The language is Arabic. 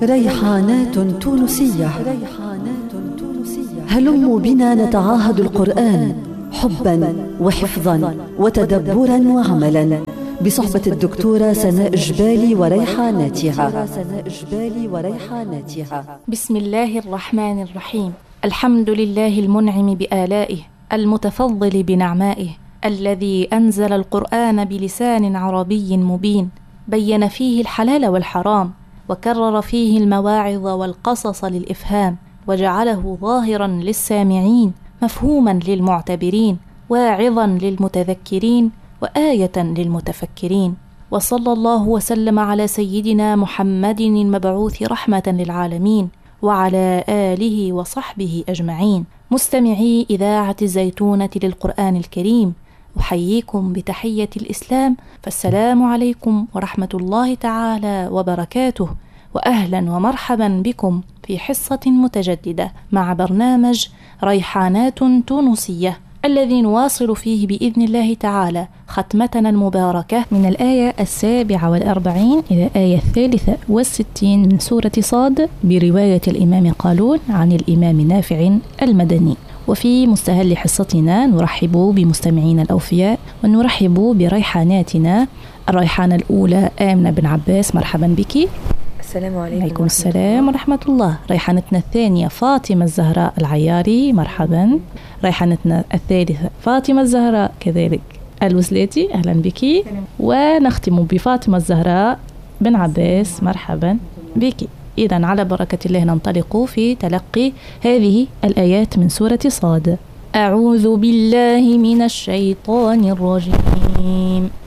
ريحانات تونسية. هلموا بنا نتعاهد القرآن حبا وحفظا وتدبرا وعملا بصحبة الدكتورة سناء جبالي وريحاناتها. بسم الله الرحمن الرحيم. الحمد لله المنعم بآلائه المتفضل بنعمائه، الذي أنزل القرآن بلسان عربي مبين، بين فيه الحلال والحرام، وكرر فيه المواعظ والقصص للإفهام، وجعله ظاهرا للسامعين، مفهوما للمعتبرين، واعظا للمتذكرين، وآية للمتفكرين. وصلى الله وسلم على سيدنا محمد المبعوث رحمة للعالمين، وعلى آله وصحبه أجمعين. مستمعي إذاعة الزيتونة للقرآن الكريم، أحييكم بتحية الإسلام، فالسلام عليكم ورحمة الله تعالى وبركاته، وأهلا ومرحبا بكم في حصة متجددة مع برنامج ريحانات تونسية، الذي نواصل فيه بإذن الله تعالى ختمتنا المباركة من الآية 47 إلى الآية 63 من سورة صاد، برواية الإمام قالون عن الإمام نافع المدني. وفي مستهل حصتنا نرحب بمستمعينا الأوفياء، ونرحب بريحاناتنا. الريحانة الأولى آمنة بن عباس، مرحبا بك. السلام عليكم. وعليكم السلام ورحمة الله. ريحانتنا الثانية فاطمة الزهراء العياري، مرحبا. ريحانتنا الثالثة فاطمة الزهراء كذلك الوزلاتي، أهلا بك. ونختم بفاطمة الزهراء بن عباس، مرحبا بك. إذن على بركة الله ننطلق في تلقي هذه الآيات من سورة صاد. أعوذ بالله من الشيطان الرجيم.